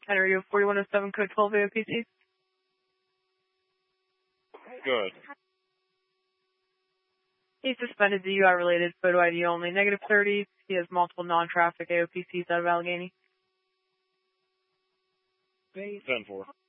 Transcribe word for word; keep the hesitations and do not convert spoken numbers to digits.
County Radio forty-one oh seven, code twelve A O P C. Good. He's suspended D U I related, photo I D only, negative thirty. He has multiple non-traffic A O P Cs out of Allegheny. ten four.